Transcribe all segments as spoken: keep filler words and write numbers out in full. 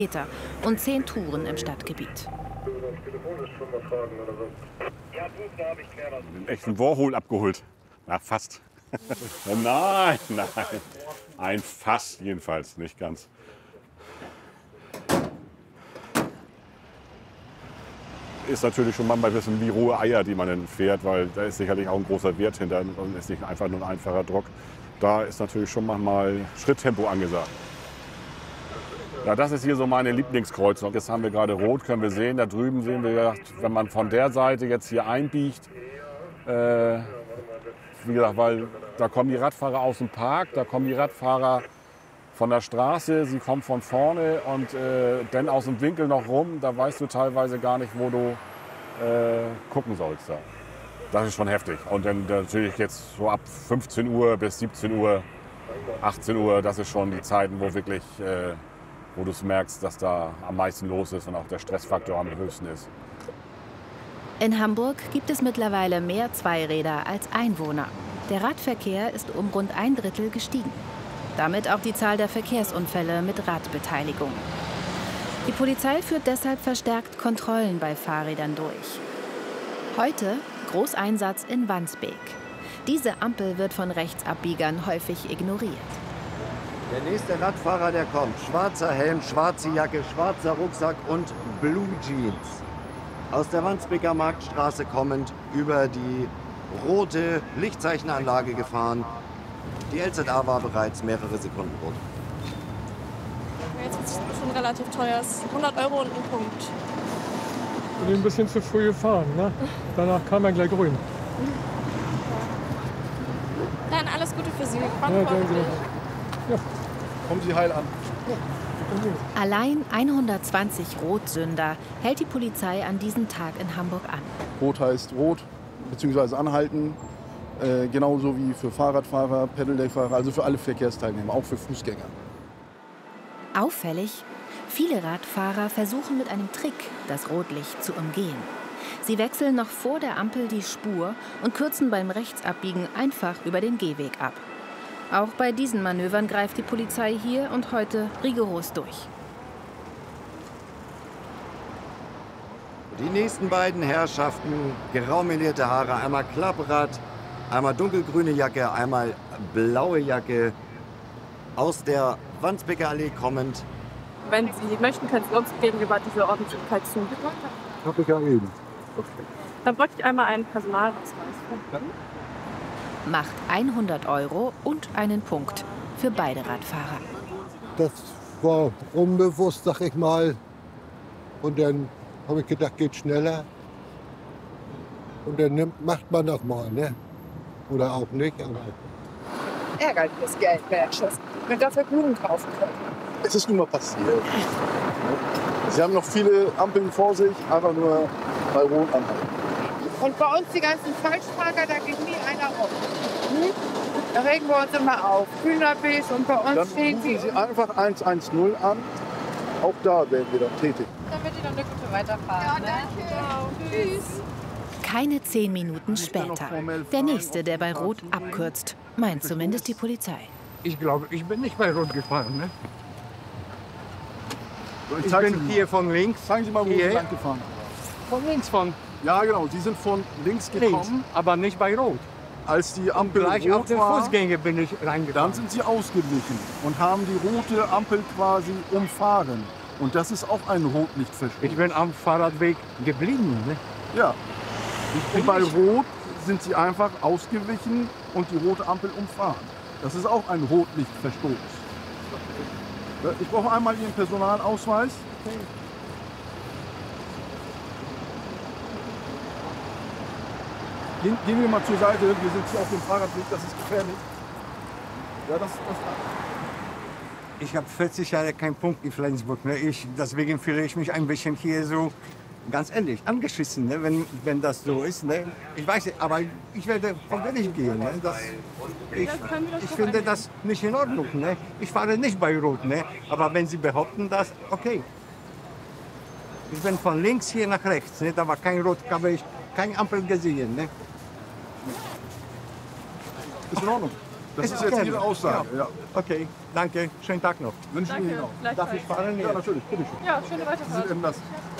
und zehn Touren im Stadtgebiet. Den echten Warhol abgeholt. Na, fast. Nein, nein. Ein Fass jedenfalls, nicht ganz. Ist natürlich schon manchmal ein bisschen wie rohe Eier, die man dann fährt, weil da ist sicherlich auch ein großer Wert hinter und ist nicht einfach nur ein einfacher Druck. Da ist natürlich schon manchmal Schritttempo angesagt. Ja, das ist hier so meine Lieblingskreuzung. Jetzt haben wir gerade rot, können wir sehen. Da drüben sehen wir, wenn man von der Seite jetzt hier einbiegt, äh, wie gesagt, weil da kommen die Radfahrer aus dem Park, da kommen die Radfahrer von der Straße, sie kommen von vorne und äh, dann aus dem Winkel noch rum. Da weißt du teilweise gar nicht, wo du äh, gucken sollst. Da. Das ist schon heftig. Und dann natürlich jetzt so ab fünfzehn Uhr bis siebzehn Uhr, achtzehn Uhr, das ist schon die Zeiten, wo wirklich, äh, wo du merkst, dass da am meisten los ist und auch der Stressfaktor am höchsten ist. In Hamburg gibt es mittlerweile mehr Zweiräder als Einwohner. Der Radverkehr ist um rund ein Drittel gestiegen. Damit auch die Zahl der Verkehrsunfälle mit Radbeteiligung. Die Polizei führt deshalb verstärkt Kontrollen bei Fahrrädern durch. Heute Großeinsatz in Wandsbek. Diese Ampel wird von Rechtsabbiegern häufig ignoriert. Der nächste Radfahrer, der kommt. Schwarzer Helm, schwarze Jacke, schwarzer Rucksack und Blue Jeans. Aus der Wandsbeker Marktstraße kommend über die rote Lichtzeichenanlage gefahren. Die L Z A war bereits mehrere Sekunden rot. Jetzt ist es schon relativ teuer. hundert Euro und ein Punkt. Ich bin ein bisschen zu früh gefahren. Ne? Danach kam er gleich grün. Dann alles Gute für Sie. Ja, danke. Ja. Kommen Sie heil an. Ja. Allein hundertzwanzig Rotsünder hält die Polizei an diesem Tag in Hamburg an. Rot heißt rot, beziehungsweise anhalten. Äh, genauso wie für Fahrradfahrer, Pedelec-Fahrer, also für alle Verkehrsteilnehmer, auch für Fußgänger. Auffällig, viele Radfahrer versuchen mit einem Trick, das Rotlicht zu umgehen. Sie wechseln noch vor der Ampel die Spur und kürzen beim Rechtsabbiegen einfach über den Gehweg ab. Auch bei diesen Manövern greift die Polizei hier und heute rigoros durch. Die nächsten beiden Herrschaften, grau melierte Haare, einmal Klapprad, einmal dunkelgrüne Jacke, einmal blaue Jacke, aus der Wandsbeker Allee kommend. Wenn Sie möchten, können Sie uns gegenüber diese Ordentlichkeit zu. Hab ich ja eben. Dann bräuchte ich einmal einen Personalausweis. Macht hundert Euro und einen Punkt für beide Radfahrer. Das war unbewusst, sag ich mal. Und dann habe ich gedacht, geht schneller. Und dann nimmt, macht man das mal, ne? Oder auch nicht. Aber ärgerliches Geld, Menschens. Man dafür Blumen kaufen können. Es ist nun mal passiert. Sie haben noch viele Ampeln vor sich, einfach nur bei Rot anhalten. Und bei uns die ganzen Falschparker, da geht nie einer rum. Hm? Da regen wir uns immer auf. Hühnerbiss und bei uns Dann stehen rufen sie. Sie einfach eins eins null an. Auch da werden wir dann tätig. Dann wird ihr noch eine gute Weiterfahrt. Ja, danke. Ne? Tschüss. Keine zehn Minuten später. Der Nächste, der bei Rot abkürzt, meint zumindest die Polizei. Ich glaube, ich bin nicht bei Rot gefahren. Ne? Ich, Ich zeige bin Sie hier von links. Zeigen Sie mal, wo Sie Hier. lang gefahren Von links von Ja, genau. Sie sind von links gekommen, links, aber nicht bei Rot. als die Ampel Gleich auf rot den war. Fußgänger bin ich Dann reingefahren. sind Sie ausgewichen und haben die rote Ampel quasi umfahren. Und das ist auch ein Rotlichtverstoß. Ich bin am Fahrradweg geblieben. Ne? Ja. Und bei Rot sind Sie einfach ausgewichen und die rote Ampel umfahren. Das ist auch ein Rotlichtverstoß. Ich brauche einmal Ihren Personalausweis. Gehen, gehen wir mal zur Seite, wir sind hier auf dem Fahrradweg, das ist gefährlich. Ja, das, das, Ich habe vierzig Jahre keinen Punkt in Flensburg. Ne? Ich, deswegen fühle ich mich ein bisschen hier so, ganz ehrlich, angeschissen, ne? wenn, wenn das so ist. Ne? Ich weiß nicht, aber ich werde von der nicht gehen. Ne? Das, ich ich finde das nicht in Ordnung. Ne? Ich fahre nicht bei Rot. Ne? Aber wenn Sie behaupten das, okay. Ich bin von links hier nach rechts. Ne? Da war kein Rot, habe ich keine Ampel gesehen. Ne? ist in Ordnung. Das Ist ist auch jetzt gerne. Ihre Aussage. Ja. Okay, danke. Schönen Tag noch. Wünschen wir Ihnen Danke. auch. Darf ich fahren? Ja, natürlich, bitteschön. Ja, schöne Sie sind Weiterfahrt. eben das.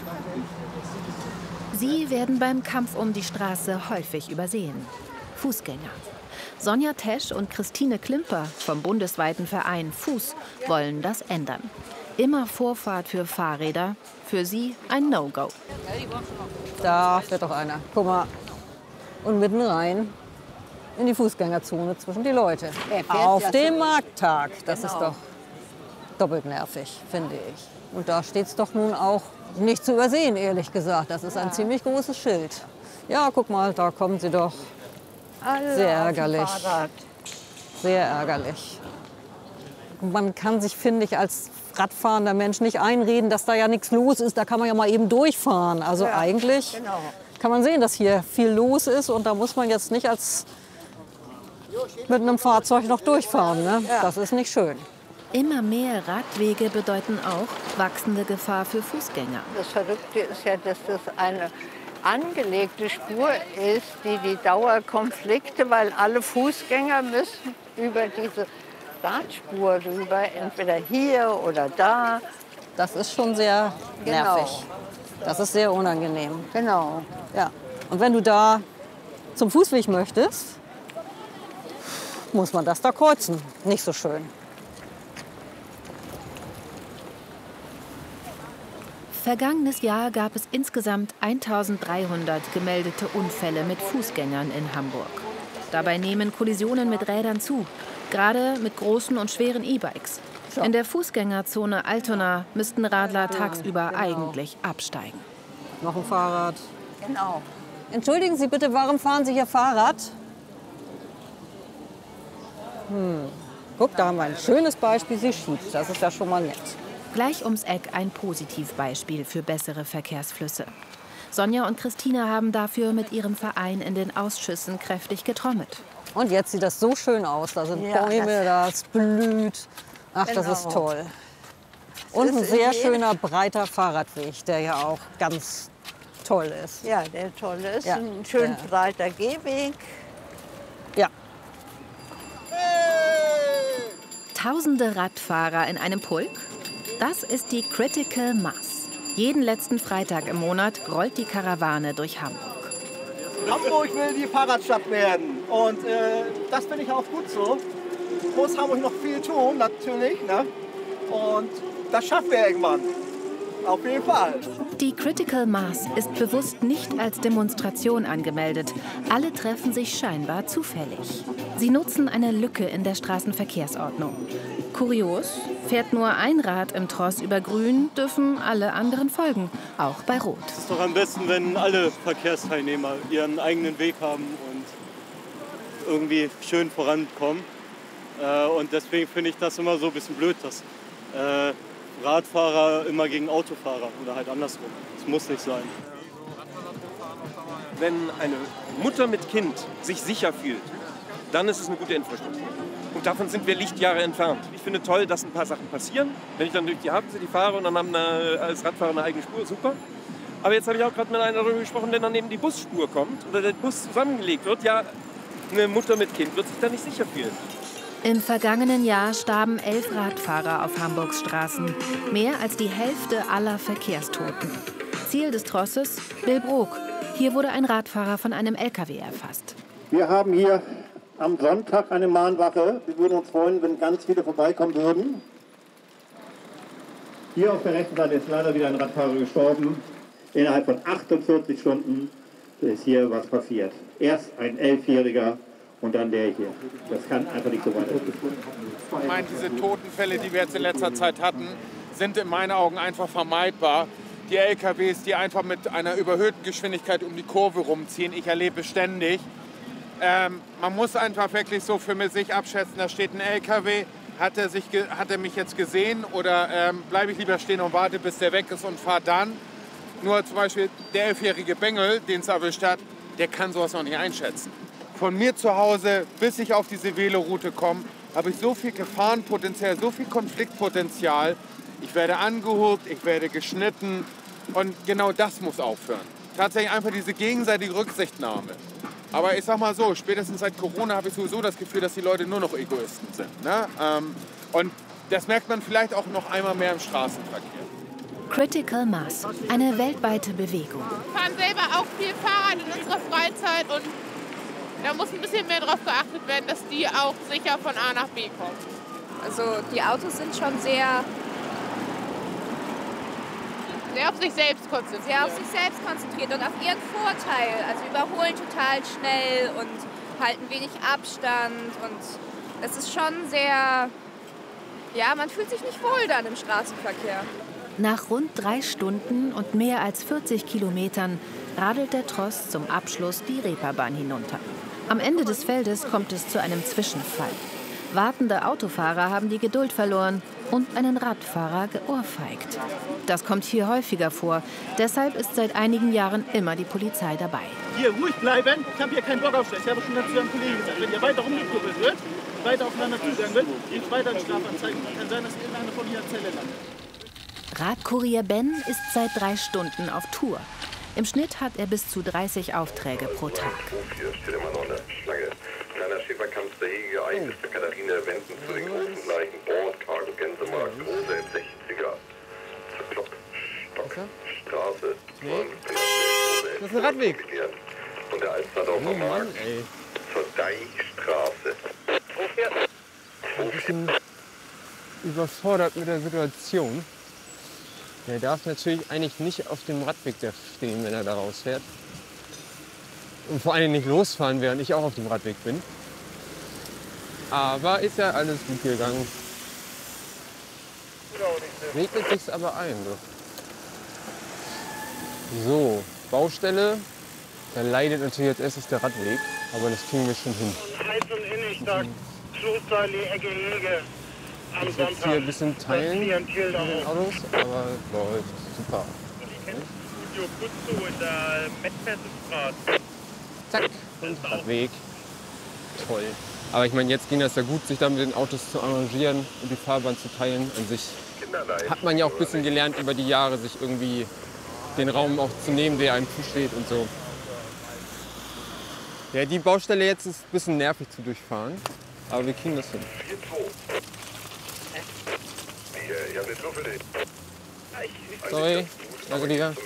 Sie werden beim Kampf um die Straße häufig übersehen. Fußgänger. Sonja Tesch und Christine Klimper vom bundesweiten Verein Fuß wollen das ändern. Immer Vorfahrt für Fahrräder, für sie ein No-Go. Da fährt doch einer. Guck mal. Und mitten rein in die Fußgängerzone zwischen die Leute. Auf dem Markttag. Das ist doch doppelt nervig, finde ich. Und da steht es doch nun auch nicht zu übersehen, ehrlich gesagt. Das ist ein ziemlich großes Schild. Ja, guck mal, da kommen sie doch. Sehr ärgerlich. Sehr ärgerlich. Man kann sich, finde ich, als radfahrender Mensch nicht einreden, dass da ja nichts los ist. Da kann man ja mal eben durchfahren. Also Ja, eigentlich genau. kann man sehen, dass hier viel los ist. Und da muss man jetzt nicht als mit einem Fahrzeug noch durchfahren. Ne? Das ist nicht schön. Immer mehr Radwege bedeuten auch wachsende Gefahr für Fußgänger. Das Verrückte ist ja, dass das eine angelegte Spur ist, die die Dauerkonflikte, weil alle Fußgänger müssen über diese Radspur rüber, entweder hier oder da. Das ist schon sehr Genau. nervig. Das ist sehr unangenehm. Genau. Ja. Und wenn du da zum Fußweg möchtest, muss man das da kreuzen. Nicht so schön. Vergangenes Jahr gab es insgesamt eintausenddreihundert gemeldete Unfälle mit Fußgängern in Hamburg. Dabei nehmen Kollisionen mit Rädern zu, gerade mit großen und schweren E-Bikes. In der Fußgängerzone Altona müssten Radler tagsüber eigentlich absteigen. Noch ein Fahrrad. Genau. Entschuldigen Sie bitte, warum fahren Sie hier Fahrrad? Hm. Guck, da haben wir ein schönes Beispiel. Sie schiebt. Das ist ja schon mal nett. Gleich ums Eck ein Positivbeispiel für bessere Verkehrsflüsse. Sonja und Christine haben dafür mit ihrem Verein in den Ausschüssen kräftig getrommelt. Und jetzt sieht das so schön aus. Da sind Ja, Bäume, das blüht. Ach, das ist Genau. toll. Und ein ist in sehr jedem- schöner, breiter Fahrradweg, der ja auch ganz toll ist. Ja, der tolle ist Ja. ein schön Ja. breiter Gehweg. Ja. Tausende Radfahrer in einem Pulk? Das ist die Critical Mass. Jeden letzten Freitag im Monat rollt die Karawane durch Hamburg. Hamburg will die Fahrradstadt werden und äh, das finde ich auch gut so. Muss Hamburg noch viel tun, natürlich, ne? Und das schaffen wir irgendwann. Auf jeden Fall. Die Critical Mass ist bewusst nicht als Demonstration angemeldet. Alle treffen sich scheinbar zufällig. Sie nutzen eine Lücke in der Straßenverkehrsordnung. Kurios, fährt nur ein Rad im Tross über Grün, dürfen alle anderen folgen, auch bei Rot. Es ist doch am besten, wenn alle Verkehrsteilnehmer ihren eigenen Weg haben und irgendwie schön vorankommen. Äh, und deswegen finde ich das immer so ein bisschen blöd, dass äh, Radfahrer immer gegen Autofahrer oder halt andersrum. Das muss nicht sein. Wenn eine Mutter mit Kind sich sicher fühlt, dann ist es eine gute Infrastruktur. Und davon sind wir Lichtjahre entfernt. Ich finde toll, dass ein paar Sachen passieren. Wenn ich dann durch die Hafen City fahre und dann haben wir als Radfahrer eine eigene Spur, super. Aber jetzt habe ich auch gerade mit einer darüber gesprochen, wenn dann neben die Busspur kommt oder der Bus zusammengelegt wird, ja, eine Mutter mit Kind wird sich da nicht sicher fühlen. Im vergangenen Jahr starben elf Radfahrer auf Hamburgs Straßen. Mehr als die Hälfte aller Verkehrstoten. Ziel des Trosses Billbrook. Hier wurde ein Radfahrer von einem L K W erfasst. Wir haben hier am Sonntag eine Mahnwache. Wir würden uns freuen, wenn ganz viele vorbeikommen würden. Hier auf der rechten Seite ist leider wieder ein Radfahrer gestorben. Innerhalb von achtundvierzig Stunden ist hier was passiert. Erst ein Elfjähriger und dann der hier. Das kann einfach nicht so weitergehen. Ich meine, diese Totenfälle, die wir jetzt in letzter Zeit hatten, sind in meinen Augen einfach vermeidbar. Die L K Ws, die einfach mit einer überhöhten Geschwindigkeit um die Kurve rumziehen, ich erlebe ständig. Ähm, man muss einfach wirklich so für sich abschätzen, da steht ein L K W, hat er, sich hat er mich jetzt gesehen oder ähm, bleibe ich lieber stehen und warte, bis der weg ist und fahre dann. Nur zum Beispiel der elfjährige Bengel, den es erwischt hat, der kann sowas noch nicht einschätzen. Von mir zu Hause, bis ich auf diese Veloroute komme, habe ich so viel Gefahrenpotenzial, so viel Konfliktpotenzial. Ich werde angehurt, ich werde geschnitten und genau das muss aufhören. Tatsächlich einfach diese gegenseitige Rücksichtnahme. Aber ich sag mal so, spätestens seit Corona habe ich sowieso das Gefühl, dass die Leute nur noch Egoisten sind. Ne? Ähm, und das merkt man vielleicht auch noch einmal mehr im Straßenverkehr. Critical Mass, eine weltweite Bewegung. Wir fahren selber auch viel Fahrrad in unserer Freizeit und da muss ein bisschen mehr darauf geachtet werden, dass die auch sicher von A nach B kommen. Also die Autos sind schon sehr, sehr auf sich selbst konzentriert. Sehr auf sich selbst konzentriert und auf ihren Vorteil. Also überholen total schnell und halten wenig Abstand. Und es ist schon sehr, ja, man fühlt sich nicht wohl dann im Straßenverkehr. Nach rund drei Stunden und mehr als vierzig Kilometern radelt der Tross zum Abschluss die Reeperbahn hinunter. Am Ende des Feldes kommt es zu einem Zwischenfall. Wartende Autofahrer haben die Geduld verloren und einen Radfahrer geohrfeigt. Das kommt hier häufiger vor. Deshalb ist seit einigen Jahren immer die Polizei dabei. Hier ruhig bleiben. Ich habe hier keinen Bock auf Stress. Ich habe schon dazu einem Kollegen gesagt, wenn ihr weiter rumgekuppelt wird, weiter aufeinander zugegangen wird, gibt weiter eine Strafanzeige. Kann sein, dass irgendeiner von hier in Zelle landet. Radkurier Ben ist seit drei Stunden auf Tour. Im Schnitt hat er bis zu dreißig Aufträge pro Tag. Hier steht immer noch eine Schlange. Kleiner Schäferkampf der Hege, eigentlich für Katharina Wenden zu den großen Leichen. Bord, Cargo, Gänsemarkt, große sechziger. Zur Klopp, Stock, Straße. Das ist ein Radweg. Von der Alsterdorfer Markt zur Deichstraße. Ich bin ein bisschen überfordert mit der Situation. Der darf natürlich eigentlich nicht auf dem Radweg stehen, wenn er da rausfährt. Und vor allem nicht losfahren, während ich auch auf dem Radweg bin. Aber ist ja alles gut gegangen. Regnet sich's aber ein. So, Baustelle. Da leidet natürlich als erstes der Radweg. Aber das kriegen wir schon hin. Heiz- und Innenstadt, Klosterallee, Ecke Hege. Am Ich werde hier ein bisschen teilen mit den Autos, aber läuft super. Ich kenne das Studio Putzo in der Mettfersenstraße. Zack, und Radweg. Toll. Aber ich meine, jetzt ging das ja gut, sich da mit den Autos zu arrangieren und die Fahrbahn zu teilen. An sich hat man ja auch ein bisschen gelernt über die Jahre, sich irgendwie den Raum auch zu nehmen, der einem zusteht und so. Ja, die Baustelle jetzt ist ein bisschen nervig zu durchfahren, aber wir kriegen das hin. Ich habe nicht so für dich. Sorry, danke dir. Ja,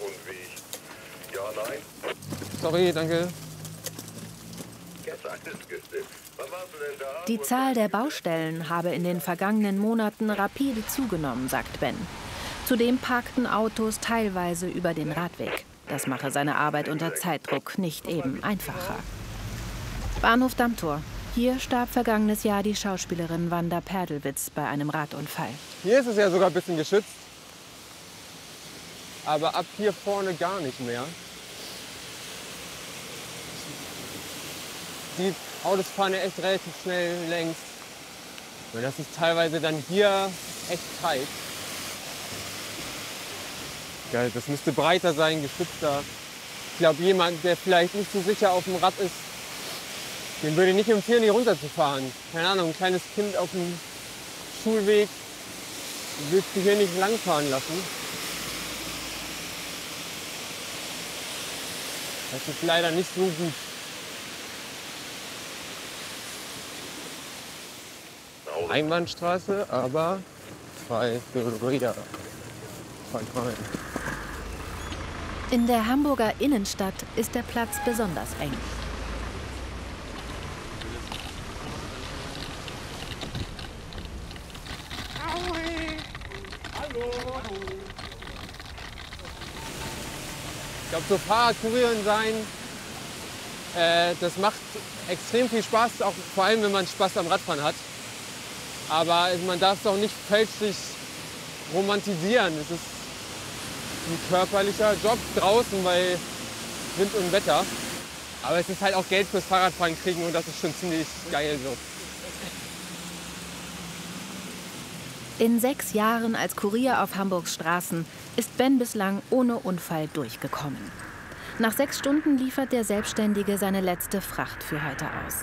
nein. Sorry, danke. Jetzt alles gestimmt. Was warst du denn da? Die Zahl der Baustellen habe in den vergangenen Monaten rapide zugenommen, sagt Ben. Zudem parkten Autos teilweise über den Radweg. Das mache seine Arbeit unter Zeitdruck nicht eben einfacher. Bahnhof Dammtor. Hier starb vergangenes Jahr die Schauspielerin Wanda Perdelwitz bei einem Radunfall. Hier ist es ja sogar ein bisschen geschützt. Aber ab hier vorne gar nicht mehr. Die Autos fahren ja echt relativ schnell längs. Und das ist teilweise dann hier echt tight. Ja, das müsste breiter sein, geschützter. Ich glaube, jemand, der vielleicht nicht so sicher auf dem Rad ist, dem würde ich nicht empfehlen, hier runterzufahren. Keine Ahnung, ein kleines Kind auf dem Schulweg willst du hier nicht langfahren lassen. Das ist leider nicht so gut. Einbahnstraße, aber frei für Räder. Fahrt rein. In der Hamburger Innenstadt ist der Platz besonders eng. Ich glaube, so Fahrradkurierin sein, äh, das macht extrem viel Spaß, auch vor allem, wenn man Spaß am Radfahren hat. Aber man darf es auch nicht fälschlich romantisieren. Es ist ein körperlicher Job draußen bei Wind und Wetter. Aber es ist halt auch Geld fürs Fahrradfahren kriegen und das ist schon ziemlich geil so. In sechs Jahren als Kurier auf Hamburgs Straßen ist Ben bislang ohne Unfall durchgekommen. Nach sechs Stunden liefert der Selbstständige seine letzte Fracht für heute aus.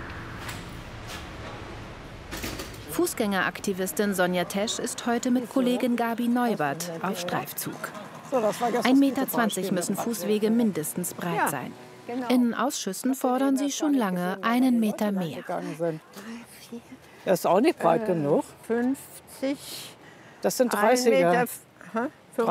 Fußgängeraktivistin Sonja Tesch ist heute mit Kollegin Gabi Neubert auf Streifzug. ein Meter zwanzig müssen Fußwege mindestens breit sein. Genau. In Ausschüssen fordern sie schon lange einen Meter mehr. Er ist auch nicht breit Äh, genug. fünfzig. Das sind ein dreißiger. Meter, hä?